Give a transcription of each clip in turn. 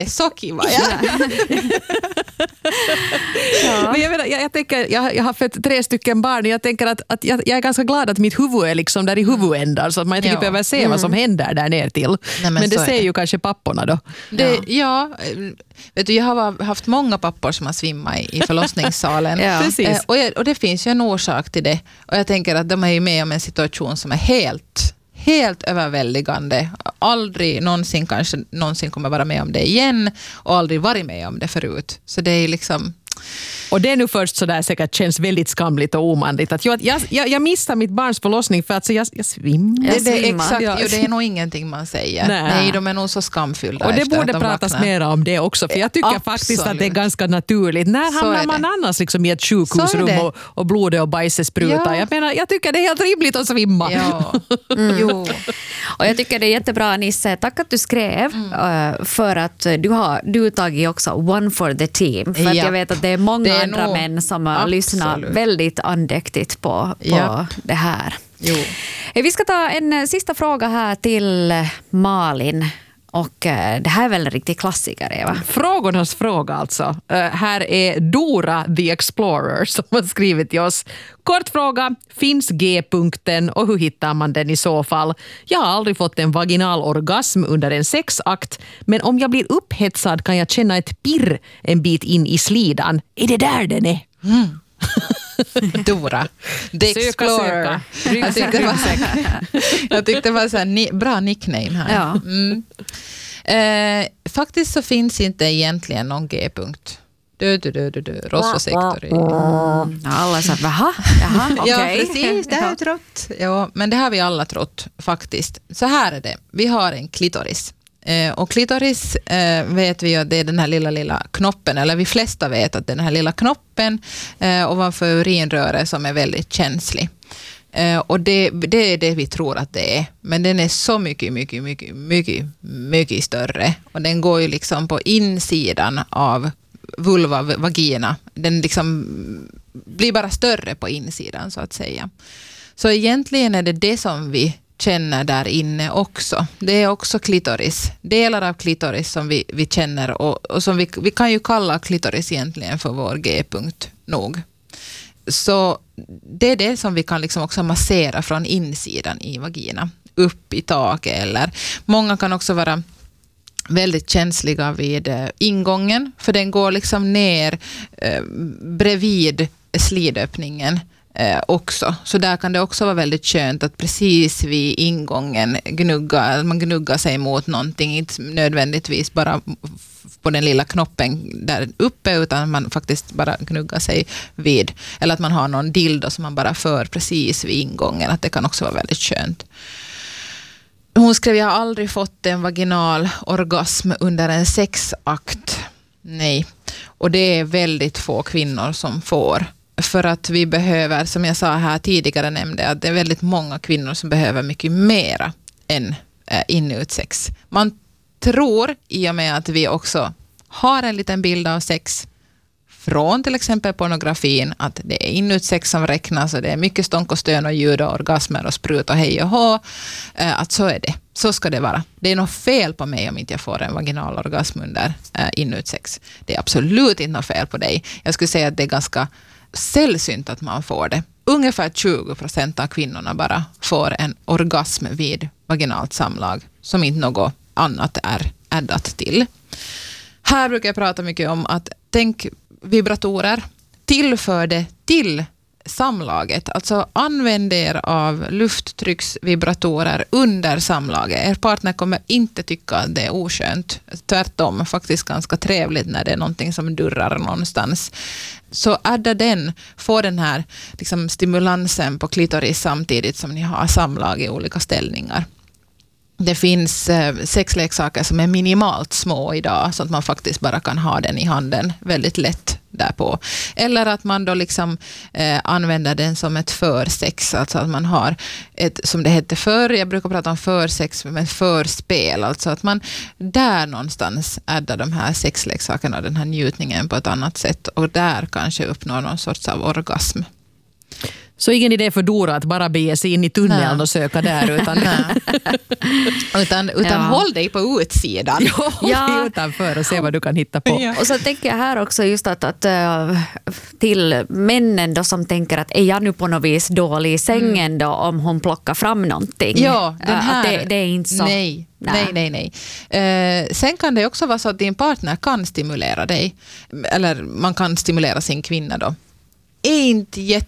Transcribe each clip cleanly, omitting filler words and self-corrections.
är så kiva. Ja. Ja. Men jag tänker, jag har fått 3 stycken barn och jag tänker att jag är ganska glad att mitt huvud är liksom där i huvudändan så att man inte behöver se vad som händer där ner till. Nej, men det ser ju kanske papporna då. Vet du, jag har haft många pappor som har svimmat i förlossningssalen. Precis. Och det finns ju en orsak till det. Och jag tänker att de är ju med om en situation som är helt överväldigande. Aldrig någonsin kommer vara med om det igen och aldrig varit med om det förut. Så det är liksom... Och det är nu först så där säkert känns väldigt skamligt och omanligt. Att jag missar mitt barns förlossning för att så jag svimmar. Det är exakt, det är nog ingenting man säger. Nej, de är nog så skamfyllda. Och det borde pratas mer om det också. För jag tycker faktiskt att det är ganska naturligt. När hamnar man annars liksom i ett sjukhusrum och blodet och bajset sprutar? Jag menar, jag tycker det är helt rimligt att svimma. Ja. Jo. Och jag tycker det är jättebra, Nisse. Tack att du skrev. För att du har tagit också One for the Team. För att jag vet att det är många andra män som lyssnar väldigt andäktigt på det här. Jo. Vi ska ta en sista fråga här till Malin. Och det här är väl en riktig klassiker, Eva? Frågornas fråga alltså. Här är Dora the Explorer som har skrivit till oss. Kort fråga, finns G-punkten och hur hittar man den i så fall? Jag har aldrig fått en vaginal orgasm under en sexakt, men om jag blir upphetsad kan jag känna ett pirr en bit in i slidan. Är det där den är? Dora the Explorer. Jag tyckte det var så här bra nickname här. Ja. Faktiskt så finns inte egentligen någon G-punkt. Rosvasektor. Alla sa, jaha, okej. Ja, precis, det har jag trott. Ja, men det har vi alla trott faktiskt. Så här är det. Vi har en klitoris. Och klitoris vet vi ju att det är den här lilla knoppen, eller vi flesta vet att det är den här lilla knoppen ovanför urinröret som är väldigt känslig. Och det är det vi tror att det är. Men den är så mycket större. Och den går ju liksom på insidan av vulva, vagina. Den liksom blir bara större på insidan så att säga. Så egentligen är det som vi känner där inne också. Det är också klitoris. Delar av klitoris som vi känner och som vi kan ju kalla klitoris egentligen för vår G-punkt nog. Så det är det som vi kan liksom också massera från insidan i vagina. Upp i taket eller många kan också vara väldigt känsliga vid ingången för den går liksom ner bredvid slidöppningen också. Så där kan det också vara väldigt skönt att precis vid ingången man gnuggar sig mot någonting, inte nödvändigtvis bara på den lilla knoppen där uppe utan man faktiskt bara gnuggar sig vid, eller att man har någon dildo som man bara för precis vid ingången, att det kan också vara väldigt skönt. Hon skrev, jag har aldrig fått en vaginal orgasm under en sexakt. Nej. Och det är väldigt få kvinnor som får. För att vi behöver, som jag sa här tidigare nämnde, att det är väldigt många kvinnor som behöver mycket mera än inutsex. Man tror, i och med att vi också har en liten bild av sex från till exempel pornografin, att det är inutsex som räknas och det är mycket stånk och stön och ljud och orgasmer och sprut och hej och hå, att så är det. Så ska det vara. Det är något fel på mig om inte jag får en vaginal orgasm under inutsex. Det är absolut inte något fel på dig. Jag skulle säga att det är ganska sällsynt att man får det. Ungefär 20% av kvinnorna bara får en orgasm vid vaginalt samlag som inte något annat är addat till. Här brukar jag prata mycket om att tänk vibratorer, tillför det till samlaget. Alltså använd er av lufttrycksvibratorer under samlaget. Er partner kommer inte tycka att det är oskönt. Tvärtom, faktiskt ganska trevligt när det är någonting som durrar någonstans. Så adda den, få den här liksom, stimulansen på klitoris samtidigt som ni har samlag i olika ställningar. Det finns sexleksaker som är minimalt små idag så att man faktiskt bara kan ha den i handen väldigt lätt därpå. Eller att man då liksom använder den som ett försex, alltså att man har ett, som det hette förr, jag brukar prata om försex med förspel, alltså att man där någonstans addar de här sexleksakerna och den här njutningen på ett annat sätt och där kanske uppnår någon sorts av orgasm. Så ingen idé för Dora att bara bege sig in i tunneln och söka där, utan håll dig på utsidan. Håll dig utanför och se vad du kan hitta på. Ja. Och så tänker jag här också just att till männen då som tänker att är jag nu på något vis dålig i sängen då om hon plockar fram någonting? Ja, den här, att det är inte så. Nej. Sen kan det också vara så att din partner kan stimulera dig. Eller man kan stimulera sin kvinna då. Är inte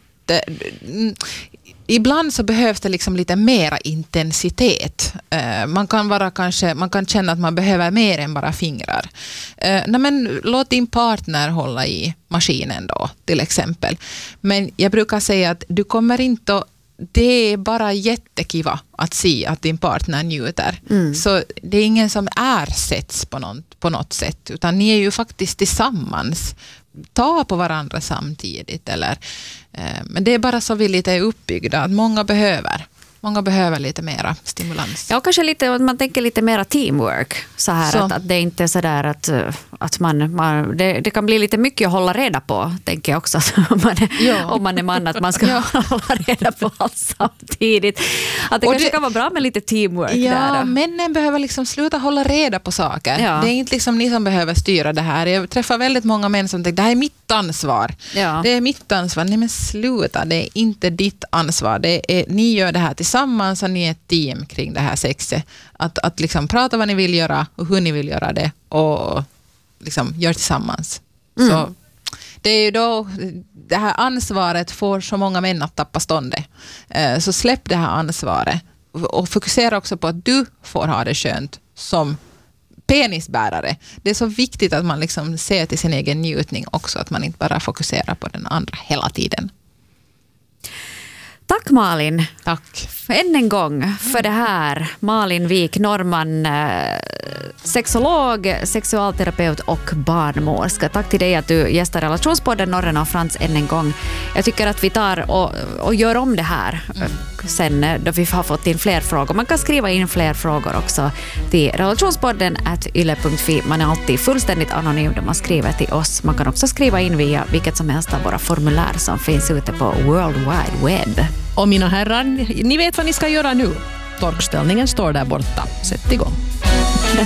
ibland så behövs det liksom lite mera intensitet. Man kan känna att man behöver mer än bara fingrar. Men låt din partner hålla i maskinen då, till exempel. Men jag brukar säga att du kommer inte att, det är bara jättekiva att se att din partner njuter. Så det är ingen som ersätts på något sätt, utan ni är ju faktiskt tillsammans. Ta på varandra samtidigt. Men det är bara så vi lite är uppbyggda att många behöver lite mera stimulans. Ja, kanske lite, man tänker lite mera teamwork. Så här att det inte är så där att det kan bli lite mycket att hålla reda på, tänker jag också. Om man är man, att man ska hålla reda på allt samtidigt. Att det kanske kan vara bra med lite teamwork där. Ja, männen behöver liksom sluta hålla reda på saker. Ja. Det är inte liksom ni som behöver styra det här. Jag träffar väldigt många män som tänker, det här är mitt ansvar. Ja. Det är mitt ansvar. Nej, men sluta, det är inte ditt ansvar. Ni gör det här tillsammans och ni är ett team kring det här sexet. Att liksom prata vad ni vill göra och hur ni vill göra det och liksom gör tillsammans. Så det är ju då det här ansvaret får så många män att tappa ståndet. Så släpp det här ansvaret och fokusera också på att du får ha det skönt som penisbärare. Det är så viktigt att man liksom ser till sin egen njutning också, att man inte bara fokuserar på den andra hela tiden. Tack Malin. Tack. Än en gång för det här. Malin Wik Norrman, sexolog, sexualterapeut och barnmorska. Tack till dig att du gästar Relationspodden Norren och Frans än en gång. Jag tycker att vi tar och gör om det här sen då vi har fått in fler frågor. Man kan skriva in fler frågor också till relationspodden@yle.fi. Man är alltid fullständigt anonym när man skriver till oss. Man kan också skriva in via vilket som helst av våra formulär som finns ute på World Wide Web. Och mina herrar, ni vet vad ni ska göra nu. Torkställningen står där borta. Sätt igång.